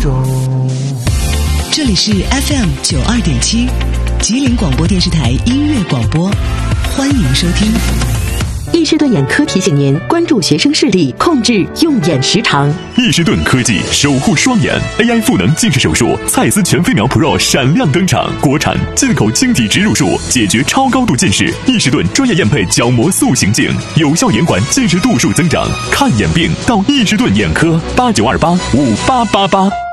中。 这里是 FM92.7 吉林广播电视台音乐广播，欢迎收听。 易士顿眼科提醒您关注学生视力，控制用眼时长。 易士顿科技守护双眼 AI 赋能近视手术，蔡司全飞秒 Pro 闪亮登场，国产进口晶体植入术，解决超高度近视。易士顿专业验配角膜塑形镜，有效延缓近视度数增长。看眼病到易士顿眼科，89285888。